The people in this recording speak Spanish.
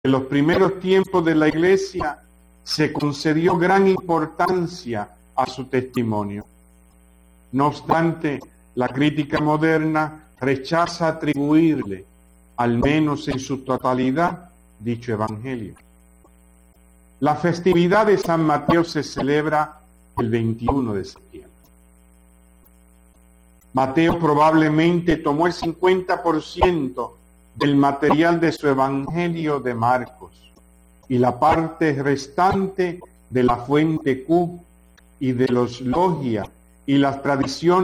En los primeros tiempos de la Iglesia se concedió gran importancia a su testimonio. No obstante, la crítica moderna rechaza atribuirle, al menos en su totalidad, dicho evangelio. La festividad de San Mateo se celebra el 21 de septiembre. Mateo probablemente tomó el 50% del material de su evangelio de Marcos y la parte restante de la fuente Q y de los logia y las tradiciones